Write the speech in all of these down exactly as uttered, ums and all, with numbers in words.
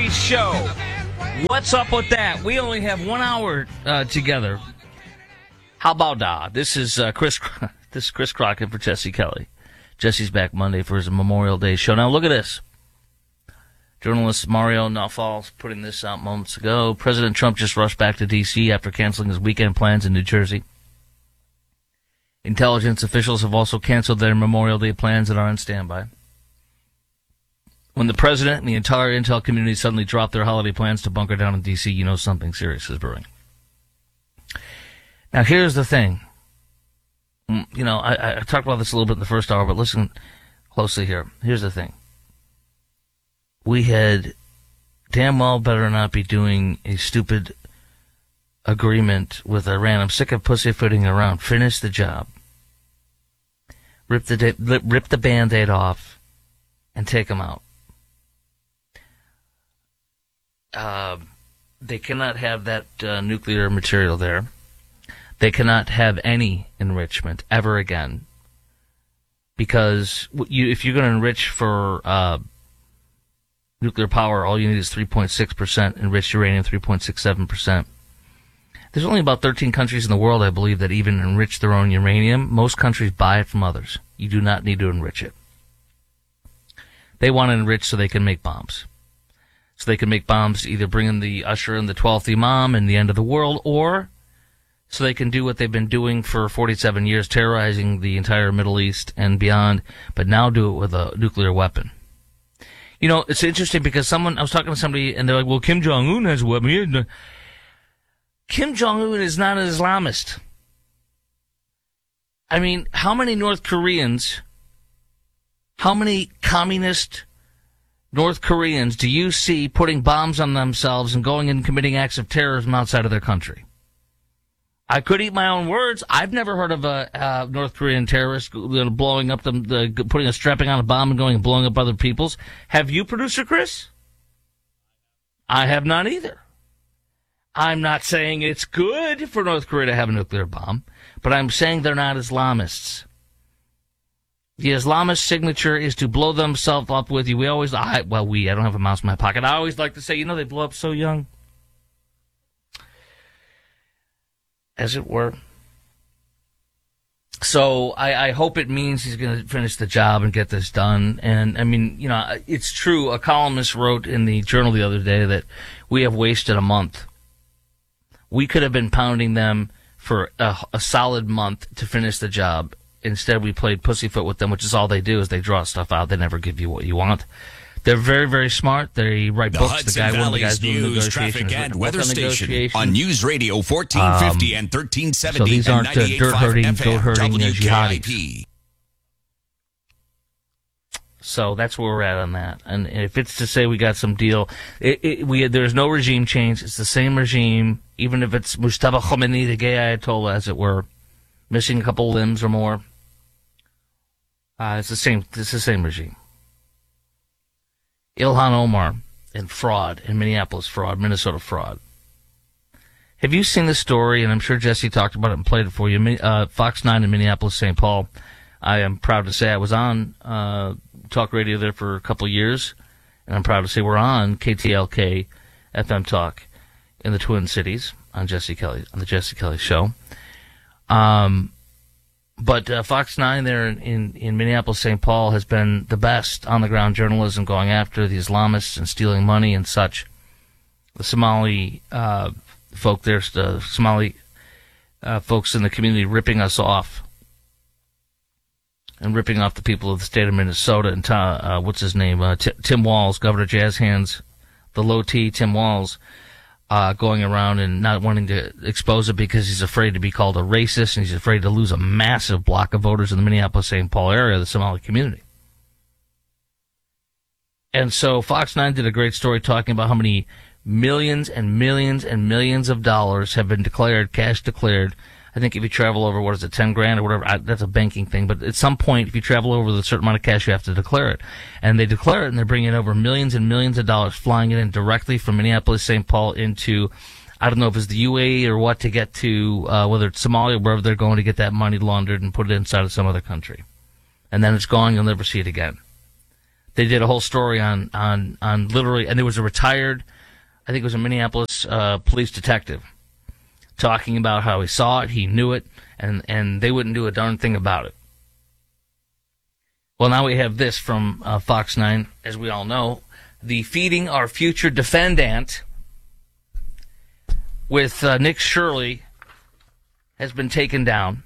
Kelly Show. What's up with that? We only have one hour uh, together. How about that? This is uh, Chris. This is Chris Crockett for Jesse Kelly. Jesse's back Monday for his Memorial Day show. Now look at this. Journalist Mario Nawfal putting this out moments ago. President Trump just rushed back to D C after canceling his weekend plans in New Jersey. Intelligence officials have also canceled their Memorial Day plans and are on standby. When the president and the entire intel community suddenly dropped their holiday plans to bunker down in D C, you know something serious is brewing. Now here's the thing. You know, I, I talked about this a little bit in the first hour, but listen closely here. Here's the thing. We had damn well better not be doing a stupid agreement with Iran. I'm sick of pussyfooting around. Finish the job. Rip the rip the Band-Aid off and take them out. Uh, they cannot have that uh, nuclear material there. They cannot have any enrichment ever again. Because you, if you're going to enrich for uh, nuclear power, all you need is three point six percent enriched uranium, three point six seven percent. There's only about thirteen countries in the world, I believe, that even enrich their own uranium. Most countries buy it from others. You do not need to enrich it. They want to enrich so they can make bombs. So they can make bombs to either bring in the Usher and the twelfth Imam and the end of the world, or so they can do what they've been doing for forty-seven years, terrorizing the entire Middle East and beyond, but now do it with a nuclear weapon. You know, it's interesting because someone, I was talking to somebody and they're like, well, Kim Jong-un has a weapon. Kim Jong-un is not an Islamist. I mean, how many North Koreans, how many communist North Koreans do you see putting bombs on themselves and going and committing acts of terrorism outside of their country? I could eat my own words. I've never heard of a uh, North Korean terrorist blowing up them, the, putting a strapping on a bomb and going and blowing up other people's. Have you, Producer Chris? I have not either. I'm not saying it's good for North Korea to have a nuclear bomb, but I'm saying they're not Islamists. The Islamist signature is to blow themselves up with you. We always, I, well, we, I don't have a mouse in my pocket. I always like to say, you know, they blow up so young. As it were. So I, I hope it means he's going to finish the job and get this done. And, I mean, you know, it's true. A columnist wrote in the Journal the other day that we have wasted a month. We could have been pounding them for a, a solid month to finish the job. Instead, we played pussyfoot with them, which is all they do is they draw stuff out. They never give you what you want. They're very, very smart. They write the books. Hudson the guy, one of the Valley's guys doing News, Traffic, and Weather Station on News Radio fourteen fifty um, and thirteen seventy so these aren't uh, dirt-hurting, goat-hurting jihadis. P. So that's where we're at on that. And if it's to say we got some deal, it, it, we there's no regime change. It's the same regime, even if it's Mustafa Khomeini, the gay Ayatollah, as it were, missing a couple limbs or more. Uh, it's the same. It's the same regime. Ilhan Omar and fraud in Minneapolis, fraud, Minnesota fraud. Have you seen the story? And I'm sure Jesse talked about it and played it for you. Uh, Fox nine in Minneapolis, Saint Paul. I am proud to say I was on uh, talk radio there for a couple of years, and I'm proud to say we're on K T L K F M Talk in the Twin Cities on Jesse Kelly on the Jesse Kelly Show. Um. But uh, Fox nine there in, in, in Minneapolis, Saint Paul has been the best on-the-ground journalism going after the Islamists and stealing money and such. The Somali uh, folk there, the Somali uh, folks in the community ripping us off and ripping off the people of the state of Minnesota. And uh, what's his name? Uh, T- Tim Walz, Governor Jazz Hands, the low T, Tim Walz. Uh, going around and not wanting to expose it because he's afraid to be called a racist and he's afraid to lose a massive block of voters in the Minneapolis-Saint Paul area, the Somali community. And so Fox nine did a great story talking about how many millions and millions and millions of dollars have been declared, cash declared. I think if you travel over, what is it, ten grand or whatever, I, that's a banking thing. But at some point, if you travel over a certain amount of cash, you have to declare it. And they declare it, and they're bringing over millions and millions of dollars, flying it in directly from Minneapolis, Saint Paul into, I don't know if it's the U A E or what, to get to, uh, whether it's Somalia, wherever they're going to get that money laundered and put it inside of some other country. And then it's gone. You'll never see it again. They did a whole story on, on, on literally, and there was a retired, I think it was a Minneapolis uh, police detective, talking about how he saw it, he knew it, and, and they wouldn't do a darn thing about it. Well, now we have this from uh, Fox nine, as we all know, the Feeding Our Future defendant with uh, Nick Shirley has been taken down.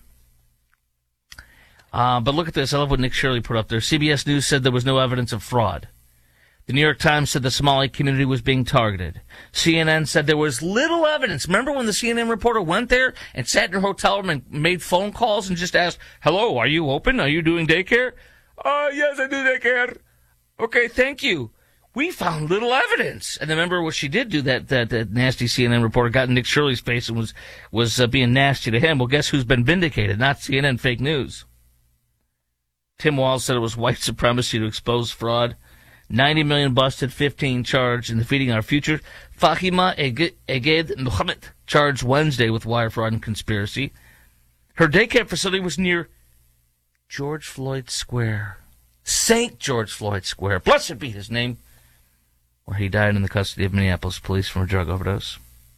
Uh, but look at this. I love what Nick Shirley put up there. C B S News said there was no evidence of fraud. The New York Times said the Somali community was being targeted. C N N said there was little evidence. Remember when the C N N reporter went there and sat in her hotel room and made phone calls and just asked, hello, are you open? Are you doing daycare? Oh, yes, I do daycare. Okay, thank you. We found little evidence. And remember what she did do, that, that, that nasty C N N reporter got in Nick Shirley's face and was, was uh, being nasty to him. Well, guess who's been vindicated? Not C N N fake news. Tim Walz said it was white supremacy to expose fraud. ninety million busted, fifteen charged in the Feeding Our Future. Fahima Eged Mohammed charged Wednesday with wire fraud and conspiracy. Her daycare facility was near George Floyd Square. Saint George Floyd Square. Blessed be his name. Where he died in the custody of Minneapolis police from a drug overdose.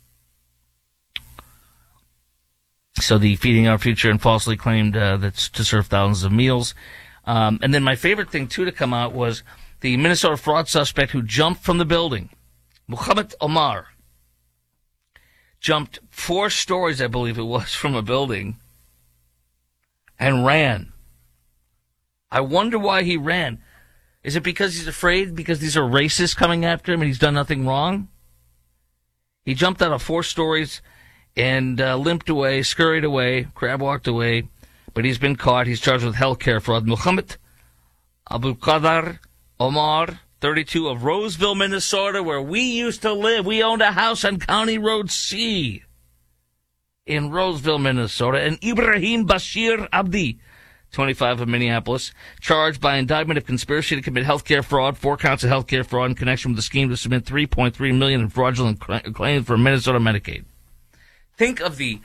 So the Feeding Our Future and falsely claimed uh, that's to serve thousands of meals. Um, and then my favorite thing, too, to come out was the Minnesota fraud suspect who jumped from the building, Muhammad Omar, jumped four stories, I believe it was, from a building and ran. I wonder why he ran. Is it because he's afraid because these are racists coming after him and he's done nothing wrong? He jumped out of four stories and uh, limped away, scurried away, crab walked away, but he's been caught. He's charged with health care fraud. Muhammad Abdul Qadar Omar, thirty-two, of Roseville, Minnesota, where we used to live. We owned a house on County Road C in Roseville, Minnesota. And Ibrahim Bashir Abdi, twenty-five, of Minneapolis, charged by indictment of conspiracy to commit health care fraud, four counts of health care fraud in connection with the scheme to submit three point three million dollars in fraudulent claims for Minnesota Medicaid. Think of the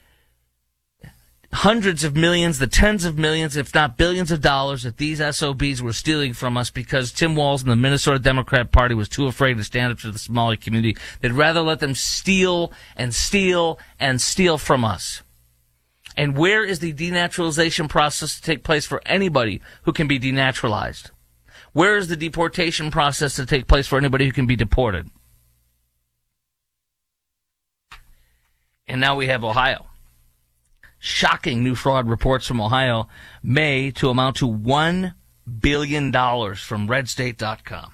hundreds of millions, the tens of millions, if not billions of dollars that these S O Bs were stealing from us because Tim Walz and the Minnesota Democrat Party was too afraid to stand up to the Somali community. They'd rather let them steal and steal and steal from us. And where is the denaturalization process to take place for anybody who can be denaturalized? Where is the deportation process to take place for anybody who can be deported? And now we have Ohio. Shocking new fraud reports from Ohio may to amount to one billion dollars from red state dot com.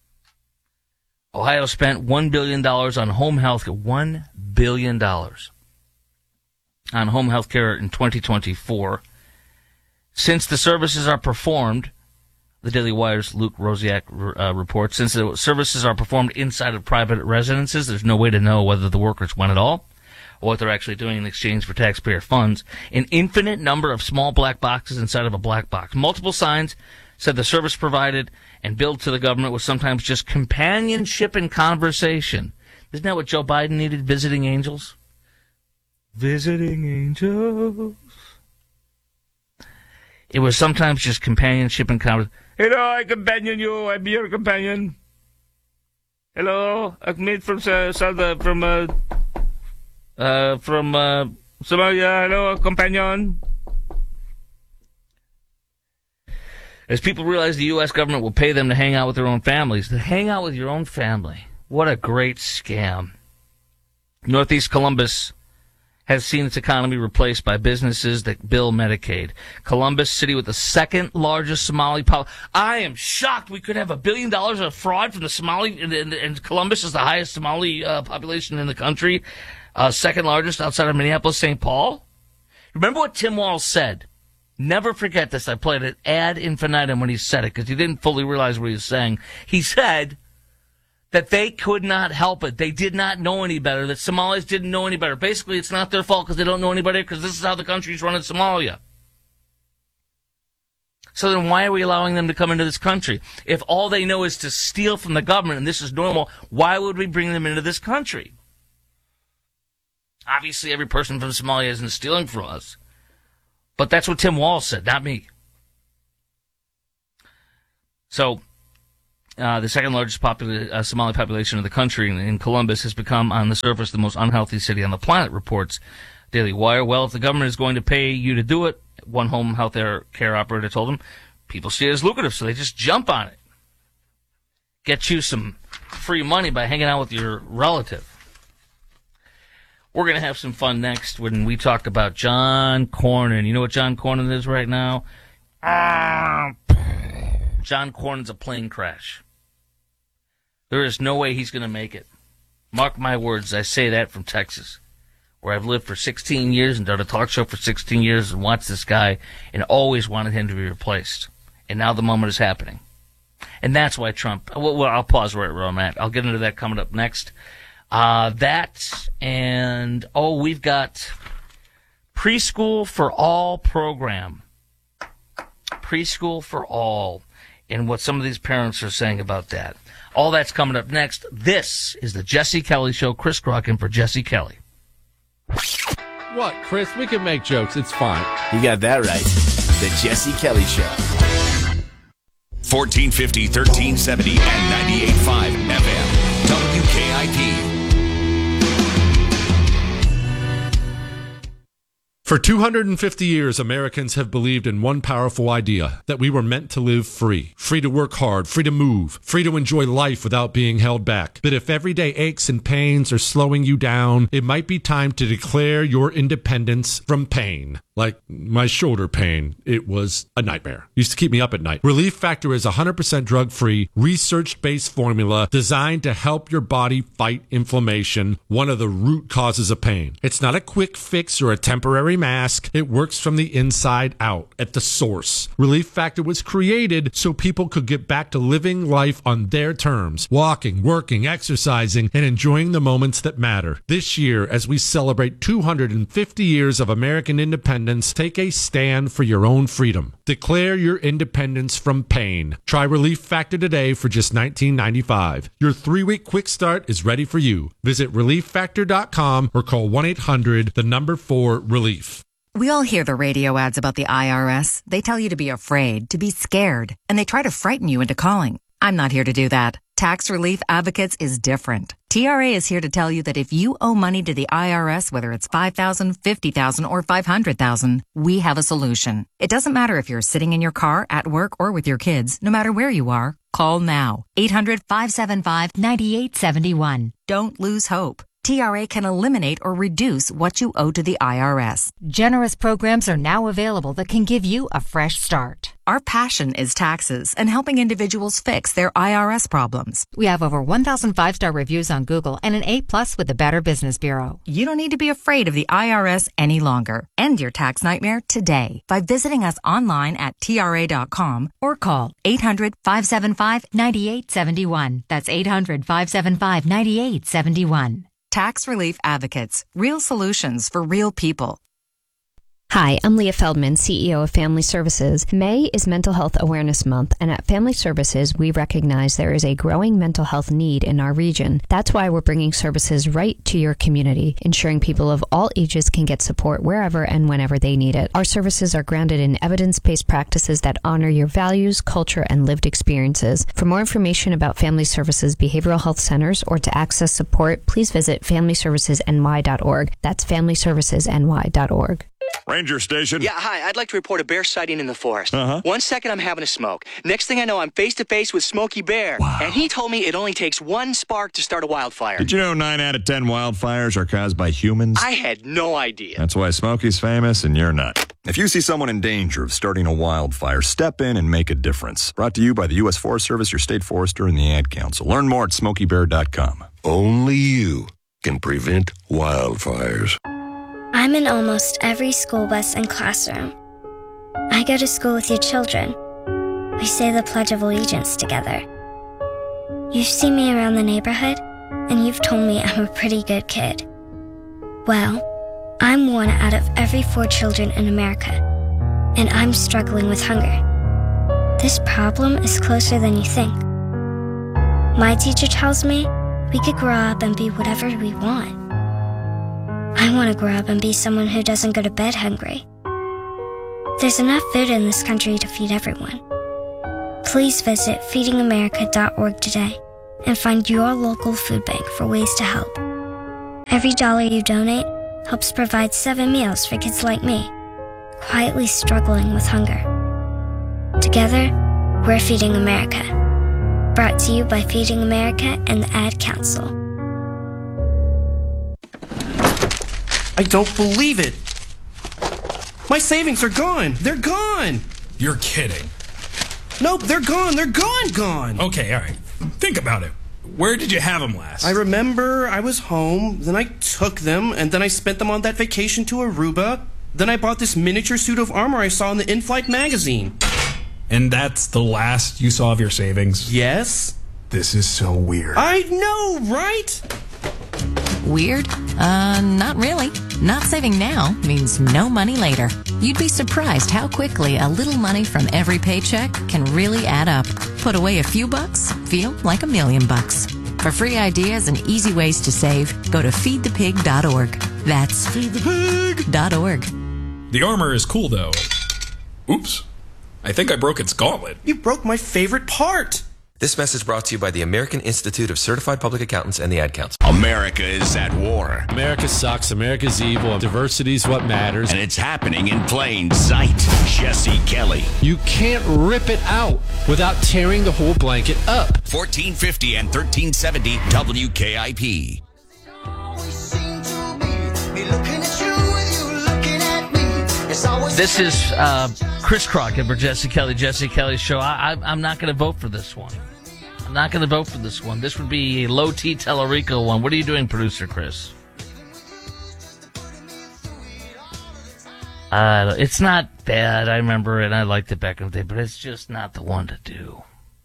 Ohio spent one billion dollars on home health care. one billion dollars on home health care in twenty twenty-four. Since the services are performed, the Daily Wire's Luke Rosiak uh, reports, since the services are performed inside of private residences, there's no way to know whether the workers went at all, or what they're actually doing in exchange for taxpayer funds. An infinite number of small black boxes inside of a black box. Multiple signs said the service provided and billed to the government was sometimes just companionship and conversation. Isn't that what Joe Biden needed, visiting angels? Visiting angels. It was sometimes just companionship and conversation. Hello, I companion you. I'm your companion. Hello, I'm made from uh, South, from uh, uh, from uh, Somalia. Hello, companion. As people realize the U S government will pay them to hang out with their own families. To hang out with your own family. What a great scam. Northeast Columbus has seen its economy replaced by businesses that bill Medicaid. Columbus, city with the second largest Somali population. I am shocked we could have a billion dollars of fraud from the Somali, and, and Columbus is the highest Somali uh, population in the country, uh, second largest outside of Minneapolis, Saint Paul. Remember what Tim Walz said? Never forget this. I played it ad infinitum when he said it because he didn't fully realize what he was saying. He said that they could not help it. They did not know any better, that Somalis didn't know any better. Basically, it's not their fault because they don't know any better because this is how the country's run in Somalia. So then why are we allowing them to come into this country? If all they know is to steal from the government and this is normal, why would we bring them into this country? Obviously, every person from Somalia isn't stealing from us. But that's what Tim Walz said, not me. So uh, the second largest popula- uh, Somali population of the country in, in Columbus, has become, on the surface, the most unhealthy city on the planet, reports Daily Wire. Well, if the government is going to pay you to do it, one home health care operator told them, people see it as lucrative, so they just jump on it. Get you some free money by hanging out with your relative. We're going to have some fun next when we talk about John Cornyn. You know what John Cornyn is right now? John Cornyn's a plane crash. There is no way he's going to make it. Mark my words, I say that from Texas, where I've lived for sixteen years and done a talk show for sixteen years and watched this guy and always wanted him to be replaced. And now the moment is happening. And that's why Trump... Well, well I'll pause right where I'm at. I'll get into that coming up next. Uh, that and, oh, we've got Preschool for All program. Preschool for All. And what some of these parents are saying about that. All that's coming up next. This is the Jesse Kelly Show. Chris Crocken for Jesse Kelly. What, Chris? We can make jokes. It's fine. You got that right. The Jesse Kelly Show. fourteen fifty, thirteen seventy, and ninety-eight point five F M. W K I P. For two hundred fifty years, Americans have believed in one powerful idea, that we were meant to live free. Free to work hard, free to move, free to enjoy life without being held back. But if everyday aches and pains are slowing you down, it might be time to declare your independence from pain. Like my shoulder pain, it was a nightmare. Used to keep me up at night. Relief Factor is a one hundred percent drug-free, research-based formula designed to help your body fight inflammation, one of the root causes of pain. It's not a quick fix or a temporary mask. It works from the inside out, at the source. Relief Factor was created so people could get back to living life on their terms, walking, working, exercising, and enjoying the moments that matter. This year, as we celebrate two hundred fifty years of American independence, take a stand for your own freedom. Declare your independence from pain. Try Relief Factor today for just nineteen ninety-five dollars. Your three-week quick start is ready for you. Visit relief factor dot com or call one eight hundred, the number four, relief. We all hear the radio ads about the I R S. They tell you to be afraid, to be scared, and they try to frighten you into calling. I'm not here to do that. Tax Relief Advocates is different. T R A is here to tell you that if you owe money to the I R S, whether it's five thousand dollars, fifty thousand dollars, or five hundred thousand dollars, we have a solution. It doesn't matter if you're sitting in your car, at work, or with your kids. No matter where you are, call now. eight hundred, five seven five, nine eight seven one. Don't lose hope. T R A can eliminate or reduce what you owe to the I R S. Generous programs are now available that can give you a fresh start. Our passion is taxes and helping individuals fix their I R S problems. We have over one thousand five-star reviews on Google and an A plus with the Better Business Bureau. You don't need to be afraid of the I R S any longer. End your tax nightmare today by visiting us online at T R A dot com or call eight hundred, five seven five, nine eight seven one. That's eight hundred, five seven five, nine eight seven one. Tax Relief Advocates. Real solutions for real people. Hi, I'm Leah Feldman, C E O of Family Services. May is Mental Health Awareness Month, and at Family Services, we recognize there is a growing mental health need in our region. That's why we're bringing services right to your community, ensuring people of all ages can get support wherever and whenever they need it. Our services are grounded in evidence-based practices that honor your values, culture, and lived experiences. For more information about Family Services Behavioral Health Centers or to access support, please visit family services n y dot org. That's family services n y dot org. Ranger Station. Yeah, hi. I'd like to report a bear sighting in the forest. Uh-huh. One second, I'm having a smoke. Next thing I know, I'm face-to-face with Smokey Bear. Wow. And he told me it only takes one spark to start a wildfire. Did you know nine out of ten wildfires are caused by humans? I had no idea. That's why Smokey's famous and you're not. If you see someone in danger of starting a wildfire, step in and make a difference. Brought to you by the U S Forest Service, your state forester, and the Ad Council. Learn more at smokey bear dot com. Only you can prevent wildfires. I'm in almost every school bus and classroom. I go to school with your children. We say the Pledge of Allegiance together. You've seen me around the neighborhood, and you've told me I'm a pretty good kid. Well, I'm one out of every four children in America, and I'm struggling with hunger. This problem is closer than you think. My teacher tells me we could grow up and be whatever we want. I want to grow up and be someone who doesn't go to bed hungry. There's enough food in this country to feed everyone. Please visit feeding america dot org today and find your local food bank for ways to help. Every dollar you donate helps provide seven meals for kids like me, quietly struggling with hunger. Together, we're Feeding America. Brought to you by Feeding America and the Ad Council. I don't believe it. My savings are gone. They're gone. You're kidding. Nope, they're gone. They're gone, gone. Okay, all right. Think about it. Where did you have them last? I remember I was home, then I took them, and then I spent them on that vacation to Aruba. Then I bought this miniature suit of armor I saw in the in-flight magazine. And that's the last you saw of your savings? Yes. This is so weird. I know, right? Weird? Uh, not really. Not saving now means no money later. You'd be surprised how quickly a little money from every paycheck can really add up. Put away a few bucks, feel like a million bucks. For free ideas and easy ways to save, go to feed the pig dot org. That's feed the pig dot org. The armor is cool, though. Oops. I think I broke its gauntlet. You broke my favorite part. This message brought to you by the American Institute of Certified Public Accountants and the Ad Council. America is at war. America sucks. America's evil. Diversity's what matters. And it's happening in plain sight. Jesse Kelly. You can't rip it out without tearing the whole blanket up. fourteen fifty and thirteen seventy W K I P. This is uh, Chris Crockett for Jesse Kelly, Jesse Kelly Show. I, I, I'm not going to vote for this one. I'm not going to vote for this one. This would be a low T Tellerico one. What are you doing, producer Chris? Uh, it's not bad. I remember it. I liked it back in the day, but it's just not the one to do.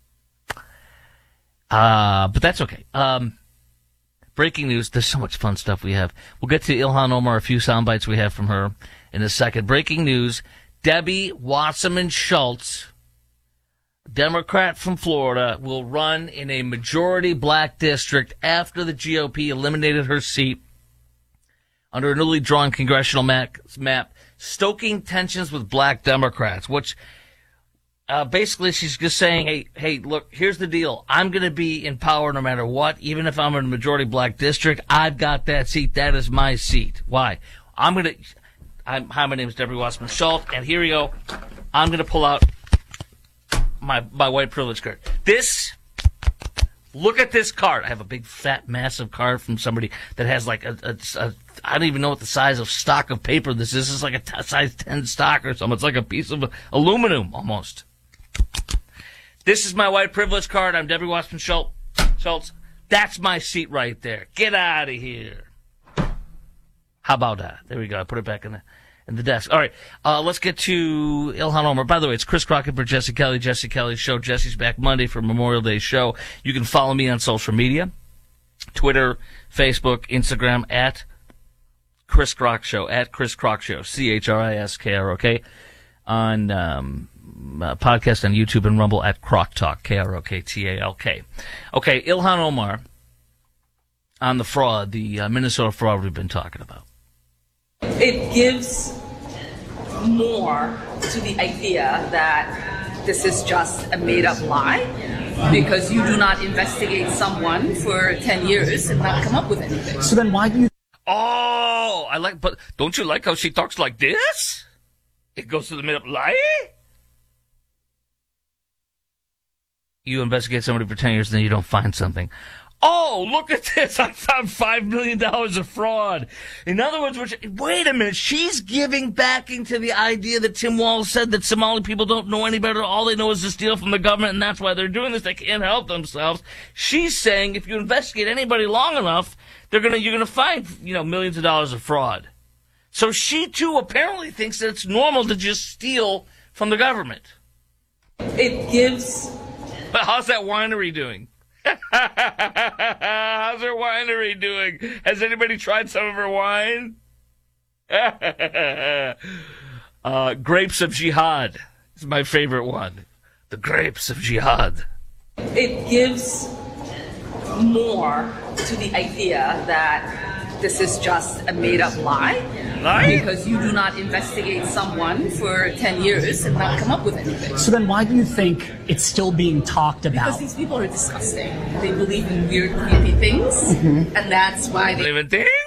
Uh, but that's okay. Um, breaking news. There's so much fun stuff we have. We'll get to Ilhan Omar, a few sound bites we have from her in a second. Breaking news. Debbie Wasserman Schultz, Democrat from Florida, will run in a majority black district after the G O P eliminated her seat under a newly drawn congressional map, map stoking tensions with black Democrats, which uh, basically she's just saying, hey, hey, look, here's the deal. I'm going to be in power no matter what. Even if I'm in a majority black district, I've got that seat. That is my seat. Why? I'm going to... I'm, hi, my name is Debbie Wasserman Schultz, and here we go. I'm going to pull out my my white privilege card. This, look at this card. I have a big, fat, massive card from somebody that has like a, a, a I don't even know what the size of stock of paper this is. This is like a t- size ten stock or something. It's like a piece of aluminum almost. This is my white privilege card. I'm Debbie Wasserman Schultz. Schultz. That's my seat right there. Get out of here. How about that? There we go. I put it back in the in the desk. All right. Uh, let's get to Ilhan Omar. By the way, it's Chris Crockett for Jesse Kelly, Jesse Kelly Show. Jesse's back Monday for Memorial Day show. You can follow me on social media, Twitter, Facebook, Instagram, at Chris Crock Show, at Chris Crock Show, C H R I S K R O K, on um, uh, podcast on YouTube and Rumble at Crock Talk, K R O K T A L K. Okay, Ilhan Omar on the fraud, the uh, Minnesota fraud we've been talking about. It gives more to the idea that this is just a made-up lie, because you do not investigate someone for ten years and not come up with anything. So then why do you... Oh, I like, but don't you like how she talks like this? It goes to the made-up lie? You investigate somebody for ten years and then you don't find something. Oh, look at this. I found five million dollars of fraud. In other words, which, wait a minute. She's giving backing to the idea that Tim Walz said that Somali people don't know any better. All they know is to steal from the government, and that's why they're doing this. They can't help themselves. She's saying if you investigate anybody long enough, they're gonna, you're gonna find, you know, millions of dollars of fraud. So she, too, apparently thinks that it's normal to just steal from the government. It gives... But how's that winery doing? How's her winery doing? Has anybody tried some of her wine? uh, Grapes of Jihad is my favorite one. The Grapes of Jihad. It gives more to the idea that this is just a made-up lie. Lie? Because you do not investigate someone for ten years and not come up with anything. So then why do you think it's still being talked about? Because these people are disgusting. They believe in weird, creepy things, Mhm. and that's why they... Believe in things?